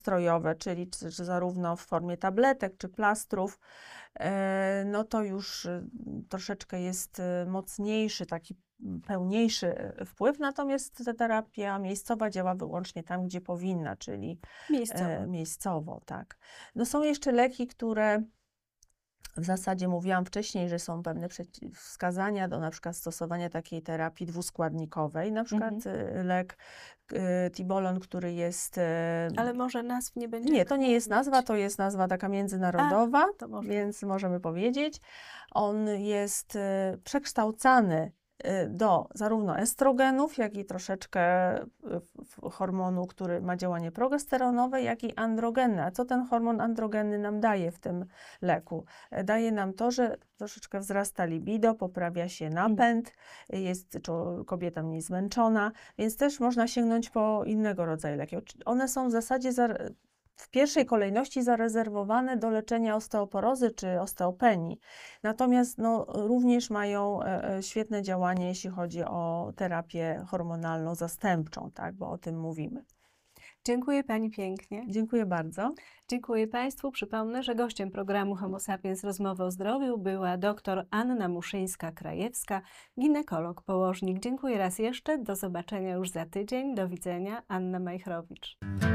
strojowe, czyli czy zarówno w formie tabletek, czy plastrów, no to już troszeczkę jest mocniejszy, taki pełniejszy wpływ, natomiast ta terapia miejscowa działa wyłącznie tam, gdzie powinna, czyli Miejscowo. miejscowo, tak. No są jeszcze leki, które w zasadzie mówiłam wcześniej, że są pewne przeciwwskazania do na przykład stosowania takiej terapii dwuskładnikowej, na przykład lek Tibolon, który jest... Ale może nazw nie będziemy Nie, to nie jest mówić. nazwa, to jest nazwa taka międzynarodowa, to może. więc możemy powiedzieć. On jest przekształcany do zarówno estrogenów, jak i troszeczkę hormonu, który ma działanie progesteronowe, jak i androgenne. A co ten hormon androgenny nam daje w tym leku? Daje nam to, że troszeczkę wzrasta libido, poprawia się napęd, jest kobieta mniej zmęczona, więc też można sięgnąć po innego rodzaju leki. One są w zasadzie w pierwszej kolejności zarezerwowane do leczenia osteoporozy czy osteopenii. Natomiast no, również mają świetne działanie, jeśli chodzi o terapię hormonalną zastępczą, tak, bo o tym mówimy. Dziękuję Pani pięknie. Dziękuję bardzo. Dziękuję Państwu. Przypomnę, że gościem programu Homo Sapiens Rozmowy o zdrowiu była dr Anna Muszyńska-Krajewska, ginekolog, położnik. Dziękuję raz jeszcze. Do zobaczenia już za tydzień. Do widzenia. Anna Majchrowicz.